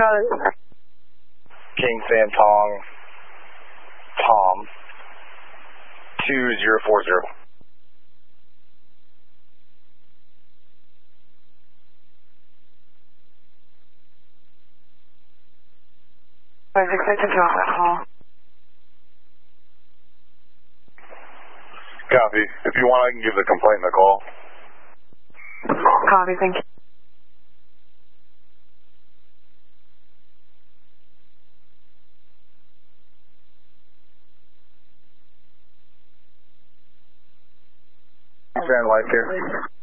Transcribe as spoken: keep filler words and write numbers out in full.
got it. King Santong, Tom, two zero four zero. I was expected to off that call. Copy. If you want, I can give the complainant a call. Copy, thank you. Stand life here.